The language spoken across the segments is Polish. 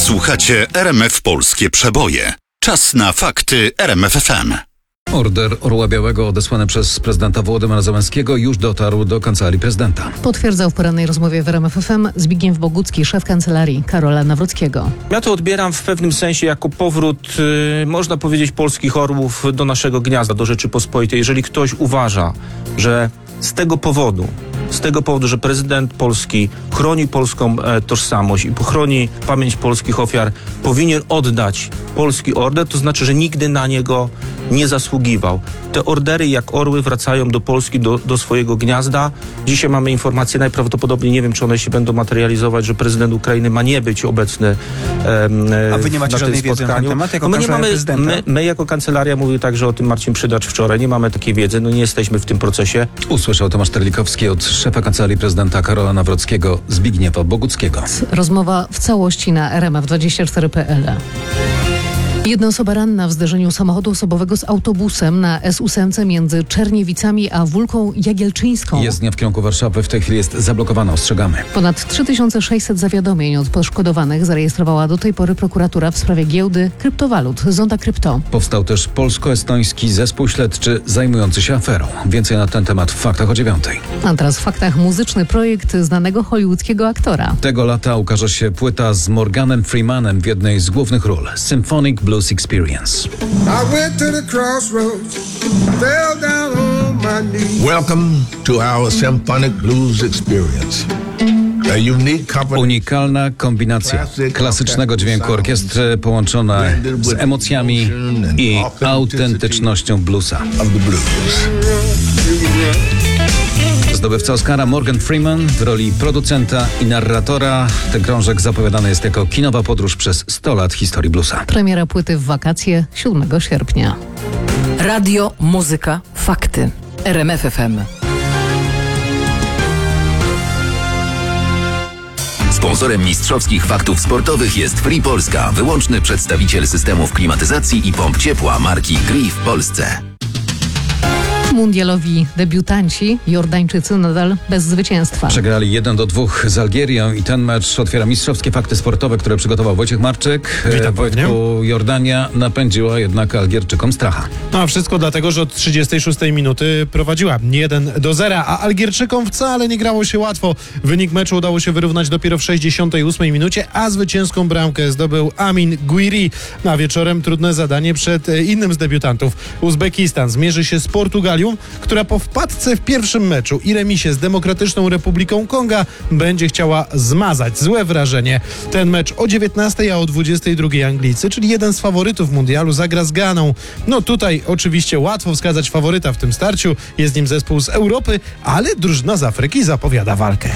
Słuchacie RMF Polskie Przeboje. Czas na fakty RMF FM. Order Orła Białego odesłany przez prezydenta Wołodymyra Zełenskiego już dotarł do kancelarii prezydenta. Potwierdzał w porannej rozmowie w RMF FM Zbigniew Bogucki, szef kancelarii Karola Nawrockiego. Ja to odbieram w pewnym sensie jako powrót, można powiedzieć, polskich orłów do naszego gniazda, do Rzeczypospolitej. Jeżeli ktoś uważa, że z tego powodu, że prezydent Polski chroni polską tożsamość i chroni pamięć polskich ofiar, powinien oddać polski order, to znaczy, że nigdy na niego nie zasługiwał. Te ordery jak orły wracają do Polski, do swojego gniazda. Dzisiaj mamy informacje, najprawdopodobniej, nie wiem, czy one się będą materializować, że prezydent Ukrainy ma nie być obecny A wy nie macie żadnej wiedzy na ten temat jako kancelaria prezydenta? My jako kancelaria, mówił także o tym Marcin Przydacz wczoraj, nie mamy takiej wiedzy, nie jesteśmy w tym procesie. Usłyszał Tomasz Terlikowski od szefa kancelarii prezydenta Karola Nawrockiego, Zbigniewa Boguckiego. Rozmowa w całości na rmf24.pl. Jedna osoba ranna w zderzeniu samochodu osobowego z autobusem na S8 między Czerniewicami a Wólką Jagielczyńską. Jezdnia w kierunku Warszawy w tej chwili jest zablokowana, ostrzegamy. Ponad 3600 zawiadomień od poszkodowanych zarejestrowała do tej pory prokuratura w sprawie giełdy kryptowalut Zonda Krypto. Powstał też polsko-estoński zespół śledczy zajmujący się aferą. Więcej na ten temat w Faktach o 9:00. A teraz w faktach muzyczny projekt znanego hollywoodzkiego aktora. Tego lata ukaże się płyta z Morganem Freemanem w jednej z głównych ról. Symphonic Blues Experience. I went to the crossroads, fell down on my knees. Welcome to our Symphonic Blues Experience. Unikalna kombinacja klasycznego dźwięku orkiestry połączona z emocjami i autentycznością bluesa. Zdobywca Oscara Morgan Freeman w roli producenta i narratora. Ten krążek zapowiadany jest jako kinowa podróż przez 100 lat historii bluesa. Premiera płyty w wakacje 7 sierpnia. Radio, muzyka, fakty. RMF FM. Sponsorem mistrzowskich faktów sportowych jest Free Polska, wyłączny przedstawiciel systemów klimatyzacji i pomp ciepła marki Gree w Polsce. Mundialowi debiutanci Jordańczycy nadal bez zwycięstwa. Przegrali 1-2 z Algierią i ten mecz otwiera mistrzowskie fakty sportowe, które przygotował Wojciech Marczyk. Wojtku, Jordania napędziła jednak Algierczykom stracha. No a wszystko dlatego, że od 36 minuty prowadziła 1-0, a Algierczykom wcale nie grało się łatwo. Wynik meczu udało się wyrównać dopiero w 68 minucie, a zwycięską bramkę zdobył Amin Gouiri. A wieczorem trudne zadanie przed innym z debiutantów. Uzbekistan zmierzy się z Portugalią, która po wpadce w pierwszym meczu i remisie z Demokratyczną Republiką Konga będzie chciała zmazać złe wrażenie. Ten mecz o 19, a o 22 Anglicy, czyli jeden z faworytów mundialu, zagra z Ganą. No tutaj oczywiście łatwo wskazać faworyta w tym starciu. Jest nim zespół z Europy, ale drużyna z Afryki zapowiada walkę.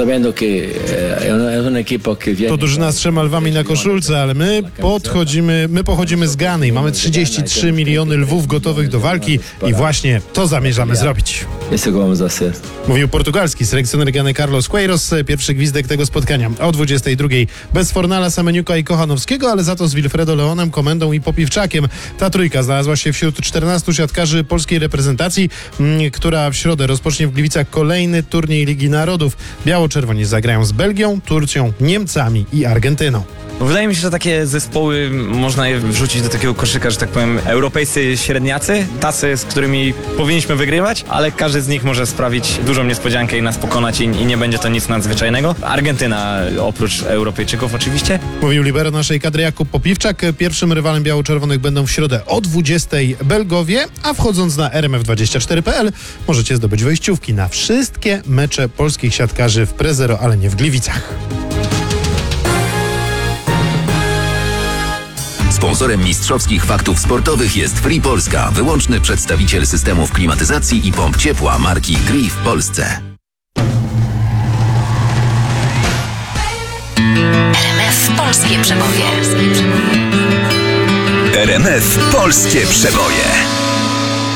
To drużyna z 3 lwami na koszulce, ale my pochodzimy z Gany i mamy 33 miliony lwów gotowych do walki i właśnie to zamierzamy zrobić. Mówił portugalski selekcjoner Gany Carlos Queiroz. Pierwszy gwizdek tego spotkania o 22 bez Fornala, Semeniuka i Kochanowskiego, ale za to z Wilfredo Leonem, Komendą i Popiwczakiem. Ta trójka znalazła się wśród 14 siatkarzy polskiej reprezentacji, która w środę rozpocznie w Gliwicach kolejny turniej Ligi Narodów. Biało-czerwoni zagrają z Belgią, Turcją, Niemcami i Argentyną. Wydaje mi się, że takie zespoły można je wrzucić do takiego koszyka, że tak powiem, europejscy średniacy, tacy, z którymi powinniśmy wygrywać, ale każdy z nich może sprawić dużą niespodziankę i nas pokonać i nie będzie to nic nadzwyczajnego. Argentyna oprócz Europejczyków oczywiście. Mówił libero naszej kadry Jakub Popiwczak. Pierwszym rywalem biało-czerwonych będą w środę o 20 Belgowie, a wchodząc na rmf24.pl możecie zdobyć wejściówki na wszystkie mecze polskich siatkarzy w Prezero, ale nie w Gliwicach. Sponsorem mistrzowskich faktów sportowych jest Free Polska, wyłączny przedstawiciel systemów klimatyzacji i pomp ciepła marki Gree w Polsce. RMF Polskie Przeboje. RMF Polskie Przeboje.